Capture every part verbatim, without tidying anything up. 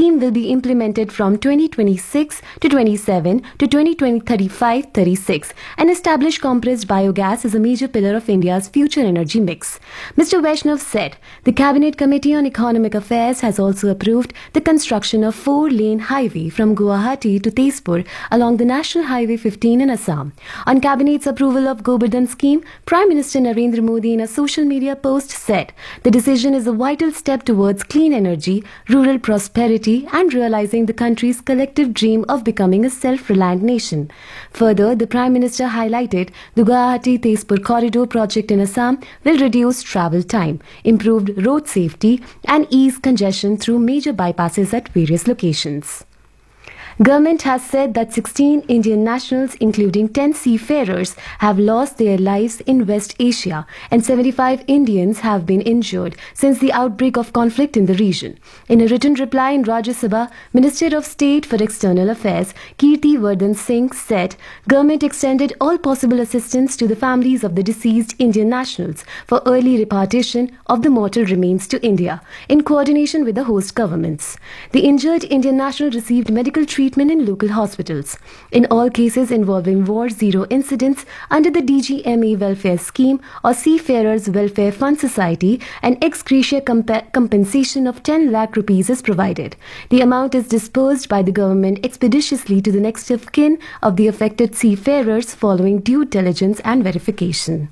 scheme will be implemented from twenty twenty-six to twenty-seven to twenty thirty-five thirty-six and establish compressed biogas as a major pillar of India's future energy mix. Mister Vaishnav said the Cabinet Committee on Economic Affairs has also approved the construction of four-lane highway from Guwahati to Tezpur along the National Highway fifteen in Assam. On Cabinet's approval of Gobardhan scheme, Prime Minister Narendra Modi in a social media post said the decision is a vital step towards clean energy, rural prosperity and realizing the country's collective dream of becoming a self-reliant nation. Further, the Prime Minister highlighted the Guwahati-Tezpur corridor project in Assam will reduce travel time, improved road safety and ease congestion through major bypasses at various locations. Government has said that sixteen Indian nationals, including ten seafarers, have lost their lives in West Asia and seventy-five Indians have been injured since the outbreak of conflict in the region. In a written reply in Rajya Sabha, Minister of State for External Affairs Kirti Vardhan Singh said government extended all possible assistance to the families of the deceased Indian nationals for early repatriation of the mortal remains to India in coordination with the host governments. The injured Indian national received medical treatment treatment in local hospitals. In all cases involving War Zero incidents under the D G M A Welfare Scheme or Seafarers Welfare Fund Society, an ex gratia comp- compensation of ten lakh rupees is provided. The amount is disbursed by the government expeditiously to the next of kin of the affected seafarers following due diligence and verification.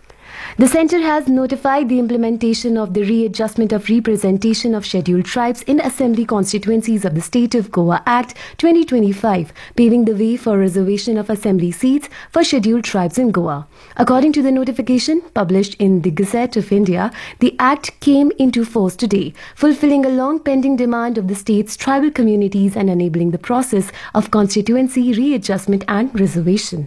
The Centre has notified the implementation of the Readjustment of Representation of Scheduled Tribes in Assembly Constituencies of the State of Goa Act twenty twenty-five, paving the way for reservation of assembly seats for scheduled tribes in Goa. According to the notification published in the Gazette of India, the Act came into force today, fulfilling a long-pending demand of the state's tribal communities and enabling the process of constituency readjustment and reservation.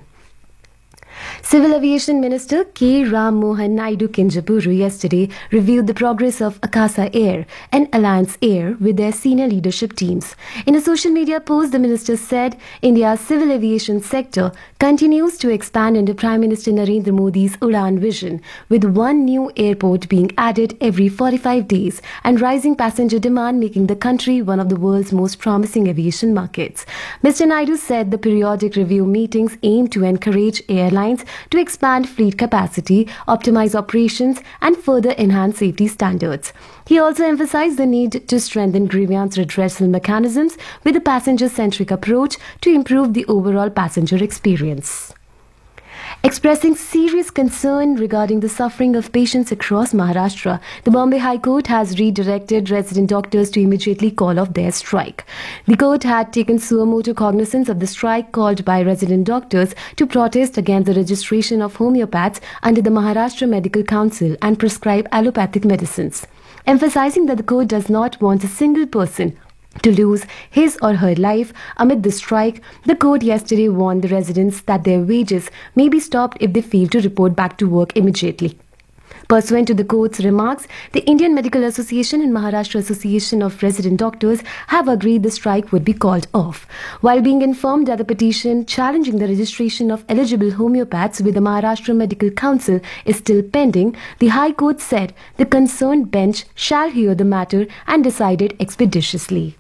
Civil Aviation Minister K. Ram Mohan Naidu Kinjapuru yesterday reviewed the progress of Akasa Air and Alliance Air with their senior leadership teams. In a social media post, the minister said India's civil aviation sector continues to expand under Prime Minister Narendra Modi's Udan vision, with one new airport being added every forty-five days and rising passenger demand making the country one of the world's most promising aviation markets. Mister Naidu said the periodic review meetings aim to encourage airlines to expand fleet capacity, optimize operations, and further enhance safety standards. He also emphasized the need to strengthen grievance redressal mechanisms with a passenger-centric approach to improve the overall passenger experience. Expressing serious concern regarding the suffering of patients across Maharashtra, the Bombay High Court has redirected resident doctors to immediately call off their strike. The court had taken suo motu cognizance of the strike called by resident doctors to protest against the registration of homeopaths under the Maharashtra Medical Council and prescribe allopathic medicines. Emphasizing that the court does not want a single person to lose his or her life amid the strike, the court yesterday warned the residents that their wages may be stopped if they fail to report back to work immediately. Pursuant to the court's remarks, the Indian Medical Association and Maharashtra Association of Resident Doctors have agreed the strike would be called off. While being informed that the petition challenging the registration of eligible homeopaths with the Maharashtra Medical Council is still pending, the High Court said the concerned bench shall hear the matter and decide it expeditiously.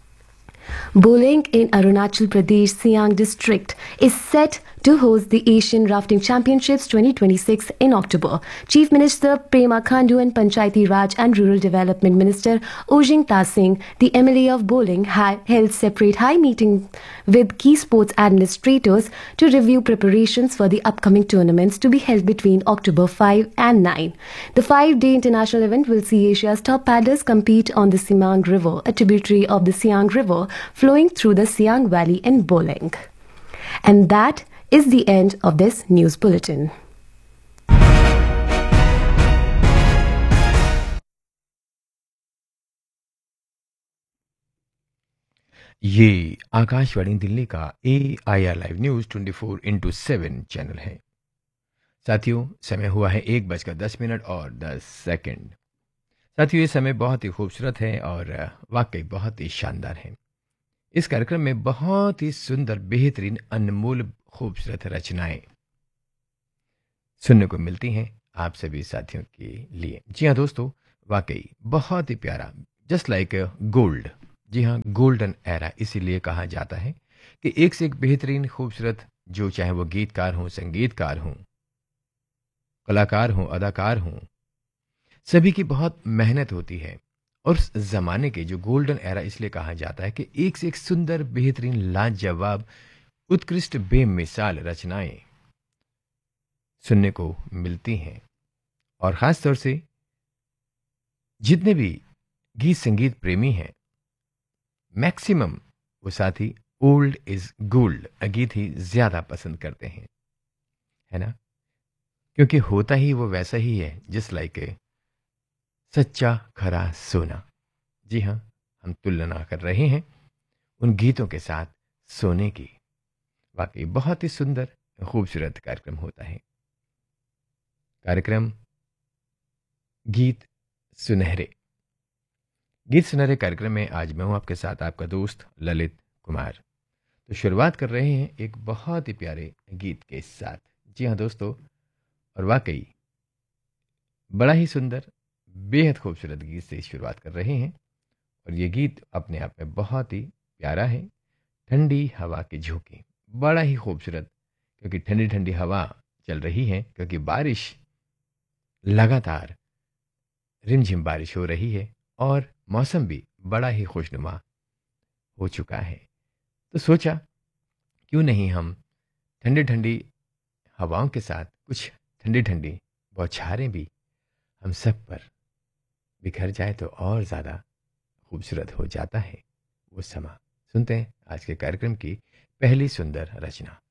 Boling in Arunachal Pradesh Siang district is set to host the Asian Rafting Championships twenty twenty-six in October. Chief Minister Prema Khandu and Panchayati Raj and Rural Development Minister Ojing Ta Singh, the M L A of Boling, had held separate high meetings with key sports administrators to review preparations for the upcoming tournaments to be held between October fifth and ninth. The five-day international event will see Asia's top paddlers compete on the Siang River, a tributary of the Siang River flowing through the Siang Valley in Boling. And that is the end of this news bulletin. ये आकाशवाणी दिल्ली का ए I R live news चौबीस into seven channel है। साथियों, समय हुआ है एक बजकर दस मिनट और दस सेकंड। साथियों, ये समय बहुत ही खूबसूरत है और वाकई बहुत ही शानदार है। इस कार्यक्रम में बहुत ही सुंदर, बेहतरीन, अनमोल, खूबसूरत रचनाएं सुनने को मिलती हैं आप सभी साथियों के लिए। जी हाँ दोस्तों, वाकई बहुत ही प्यारा, जस्ट लाइक गोल्ड, जी हाँ, गोल्डन एरा इसीलिए कहा जाता है कि एक से एक बेहतरीन खूबसूरत, जो चाहे वो गीतकार हों, संगीतकार हों, कलाकार हों, अदाकार हों, सभी की बहुत मेहनत होती है। और उस ज़माने के जो गोल्डन एरा इसलिए कहा जाता है कि एक से एक सुंदर, बेहतरीन, लाजवाब, उत्कृष्ट, बेमिसाल रचनाएं सुनने को मिलती हैं। और ख़ास तौर से जितने भी गीत संगीत प्रेमी हैं, मैक्सिमम वो साथी ओल्ड इज गोल्ड गीत ही ज़्यादा पसंद करते हैं, है ना? क्योंकि होता ही वो वैसा ही है, जस्ट लाइक ए सच्चा खरा सोना। जी हाँ, हम तुलना कर रहे हैं उन गीतों के साथ सोने की। वाकई बहुत ही सुंदर, खूबसूरत कार्यक्रम होता है। कार्यक्रम गीत सुनहरे। गीत सुनहरे कार्यक्रम में आज मैं हूं आपके साथ, आपका दोस्त ललित कुमार। तो शुरुआत कर रहे हैं एक बहुत ही प्यारे गीत के साथ। जी हाँ दोस्तों, और वाकई बड़ा ही सुंदर, बेहद खूबसूरत गीत से शुरुआत कर रहे हैं। और ये गीत अपने आप में बहुत ही प्यारा है। ठंडी हवा की झोंकी, बड़ा ही खूबसूरत, क्योंकि ठंडी ठंडी हवा चल रही है, क्योंकि बारिश लगातार, रिमझिम बारिश हो रही है और मौसम भी बड़ा ही खुशनुमा हो चुका है। तो सोचा क्यों नहीं हम ठंडी ठंडी हवाओं के साथ कुछ ठंडी ठंडी बौछारें भी हम सब पर बिखर जाए तो और ज़्यादा खूबसूरत हो जाता है वो समा। सुनते हैं आज के कार्यक्रम की पहली सुंदर रचना।